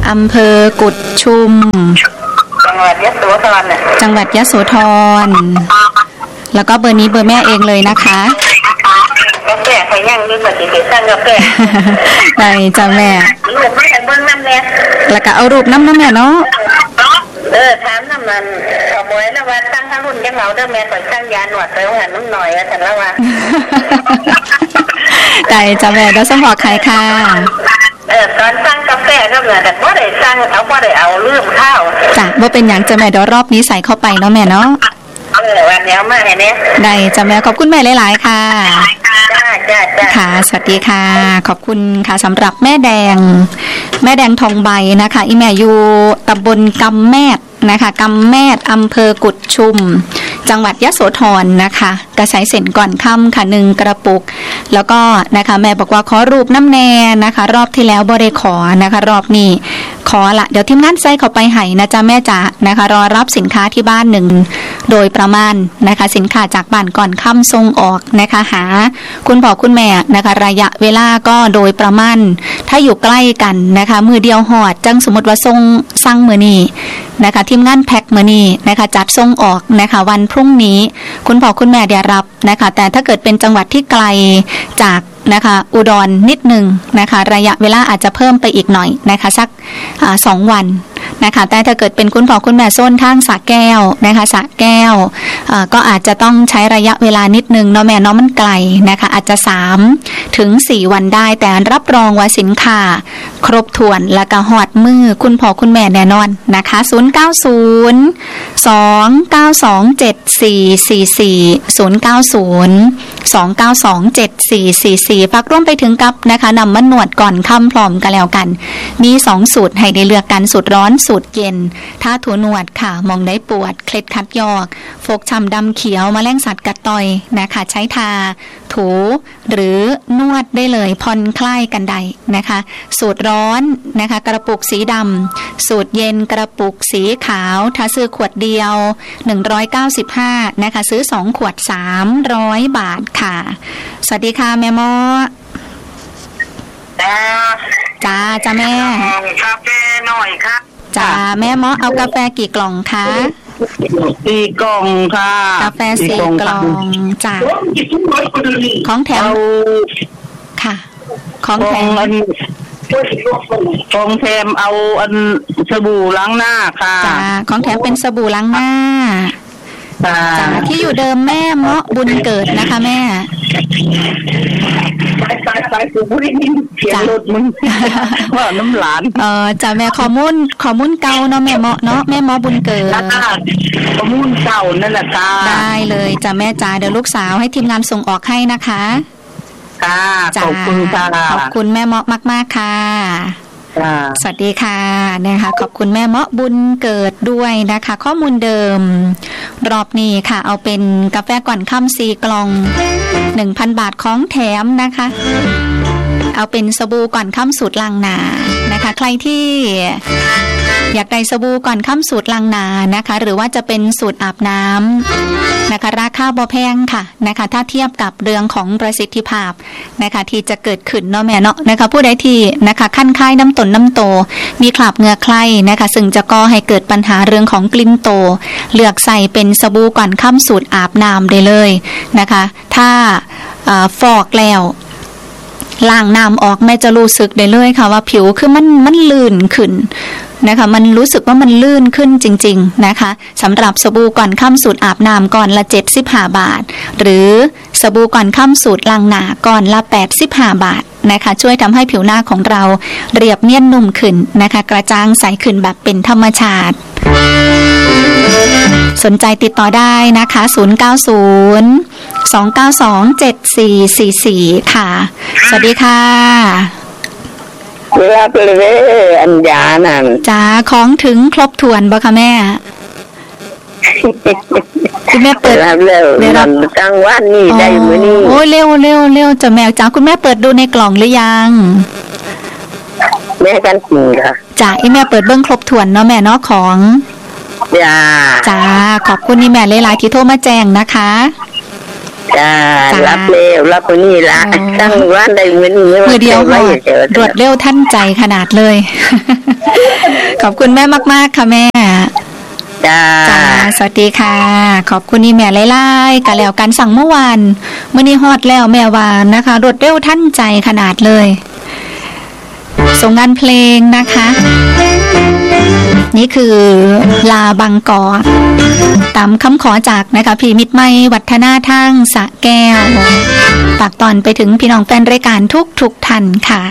อำเภอกุดชุมจังหวัดยโสธรจังหวัดยโสธรแล้วก็เบอร์นี้เบอร์แม่เองเลยนะคะกาแฟไปย่างนี่ก็สิไปสั่งกาแฟได้จ้ะแม่รูปแม่เบิ่งน้ำแม่แล้วก็เอารูปน้ำแม่เนาะถามน้ำมันขโมยแล้วว่าตั้งทั้งรุ่นจังเราเด้อแม่ก็ตั้งยาหนวดไปว่าน้ำหน่อยว่าซั่นแล้วว่าได้จ้ะแม่แล้วสมพอใครค่ะตอนสั่งกาแฟก็เหมือนแต่บ่ได้สั่งบ่ได้เอาลืมข้าวจ้ะบ่เป็นหยังจ้ะแม่เดี๋ยวรอบนี้ใส่เข้าไปเนาะแม่เนาะวันนี้มาให้แม่ได้จ้ะแม่ขอบคุณแม่หลายๆค่ะจ้าค่ะสวัสดีค่ะขอบคุณค่ะสำหรับแม่แดงทองใบนะคะอีแม่อยู่ตำบลกำแมดนะคะกำแมดอำเภอกุดชุมจังหวัดยโสธรนะคะกระใสเส้นก่อนค่ำค่ะ1กระปุกแล้วก็นะคะแม่บอกว่าขอรูปน้ำแน่นะคะรอบที่แล้วบ่ได้ขอนะคะรอบนี้ขอละเดี๋ยวทีมงานใส่เข้าไปให้นะจ๊ะแม่จ๋านะคะรอรับสินค้าที่บ้าน1โดยประมาณนะคะสินค้าจากบ้านก่อนค่ำส่งออกนะคะหาคุณพ่อคุณแม่นะคะระยะเวลาก็โดยประมาณถ้าอยู่ใกล้กันนะคะมือเดียวหอดจังสมมติว่าส่งสั่งมือนี้นะคะทีมงานแพ็คมือนี้นะคะจัดส่งออกนะคะวันพรุ่งนี้คุณพ่อคุณแม่ได้รับนะคะแต่ถ้าเกิดเป็นจังหวัดที่ไกลจากนะคะอุดรนิดนึงนะคะระยะเวลาอาจจะเพิ่มไปอีกหน่อยนะคะสัก2 วันนะคะแต่ถ้าเกิดเป็นคุณพ่อคุณแม่โซนทางสระแก้วนะคะสระแก้วก็อาจจะต้องใช้ระยะเวลานิดนึงเนาะแม่เนาะมันไกลนะคะอาจจะ3 ถึง 4 วันได้แต่รับรองว่าสินค้าครบถ้วนและก็ฮอดมือคุณพ่อคุณแม่แน่นอนนะคะ090 292 7444 090 292 7444ฝากร่วมไปถึงกับนะคะนำมะนวดก่อนค่ำพร้อมกันแล้วกันมี2สูตรให้ได้เลือกกันสูตรร้อนสูตรเย็นถ้าถูนวดค่ะมองได้ปวดเคล็ดคัดยอกฟกช้ำดำเขียวแมลงสัตว์กัดต่อยนะคะใช้ทาถูหรือนวดได้เลยผ่อนคลายกันได้นะคะสูตรร้อนนะคะกระปุกสีดำสูตรเย็นกระปุกสีขาวถ้าซื้อขวดเดียว195นะคะซื้อ2 ขวด300 บาทค่ะสวัสดีค่ะแม่หมอจ้าแม่กาแฟหน่อยครับจ้าแม่หมอเอากาแฟกี่กล่องคะ 4 กล่องค่ะกาแฟ4 กล่องจ้าของแถมค่ะของแถมของแถมเอาสบู่ล้างหน้าค่ะจ้าของแถมเป็นสบู่ล้างหน้าจ้าที่อยู่เดิมแม่เมาะบุญเกิดนะคะแม่สายสูบบุหรี่เสียงรถมึงว่าน้ำหลานจ้าแม่ข้อมูลเก่าเนาะแม่เมาะเนาะแม่เมาะบุญเกิดข้อมูลเก่านั่นแหละค่ะได้เลยจ้าแม่จ๋าเดี๋ยวลูกสาวให้ทีมงานส่งออกให้นะคะค่ะขอบคุณค่ะขอบคุณแม่เมาะมากๆค่ะสวัสดีค่ะนะคะขอบคุณแม่เมาะบุญเกิดด้วยนะคะข้อมูลเดิมรอบนี้ค่ะเอาเป็นกาแฟก่อนค่ำ4 กล่อง 1,000 บาทของแถมนะคะเอาเป็นสบู่ก่อนค่ำสูตรล้างหน้านะคะใครที่อยากได้สบู่ก่อนค่ำสูตรล้างหน้านะคะหรือว่าจะเป็นสูตรอาบน้ำนะคะราคาบ่แพงค่ะนะคะถ้าเทียบกับเรื่องของประสิทธิภาพนะคะที่จะเกิดขึ้นเนาะแม่เนาะนะคะผู้ใดที่นะคะคั่นคายน้ำตนน้ำโตมีคราบเหงื่อใครนะคะซึ่งจะก่อให้เกิดปัญหาเรื่องของกลิ่นโตเลือกใส่เป็นสบู่ก่อนค่ำสูตรอาบน้ำได้เลยนะคะถ้าฟอกแล้วล้างน้ำออกแม่จะรู้สึกได้เลยค่ะว่าผิวคือมันลื่นขึ้นนะคะมันรู้สึกว่ามันลื่นขึ้นจริงๆนะคะสำหรับสบู่ก่อนค่ำสูตรอาบน้ำก่อนละ75 บาทหรือสบู่ก่อนค่ำสูตรล้างหน้าก่อนละ85 บาทนะคะช่วยทำให้ผิวหน้าของเราเรียบเนียนนุ่มขึ้นนะคะกระจ่างใสขึ้นแบบเป็นธรรมชาติสนใจติดต่อได้นะคะ090 292 7444ค่ะสวัสดีค่ะรับเลยอัญญานั่นจ้าของถึงครบถ้วนบ่คะแม่คุณแม่เปิดได้รับตั้งวันนี้ได้มื้อนี้โอ้ยเร็วจ้ะแม่จ้าคุณแม่เปิดดูในกล่องหรือยังแม่กันจริงค่ะจ้าแม่เปิดเบิ่งครบถ้วนเนาะแม่เนาะของจ้าขอบคุณนี่แม่หลายๆที่โทรมาแจ้งนะคะจ้ารับเร็วรับคนนี้ละตั้งวันได้มื้อนี้มือเดียวรวดเร็วทันใจขนาดเลยขอบคุณแม่มากๆค่ะแม่จ้าสวัสดีค่ะขอบคุณนี่แม่ไล่ๆกันแล้วกันสั่งเมื่อวานมื้อนี้ฮอดแล้วแม่วานนะคะรวดเร็วทันใจขนาดเลยส่งงานเพลงนะคะนี่คือลาบังกอตามคำขอจากนะคะพี่มิตรไมวัฒนาทางสะแก้วฝากตอนไปถึงพี่น้องแฟนรายการทุกท่านค่ะ